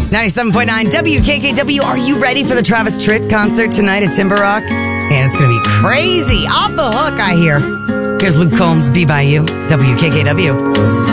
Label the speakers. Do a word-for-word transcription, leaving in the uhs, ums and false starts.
Speaker 1: ninety-seven point nine W K K W. Are you ready for the Travis Tritt concert tonight at Timber Rock? And it's going to be crazy. Off the hook, I hear. Here's Luke Combs, Be By You, W K K W.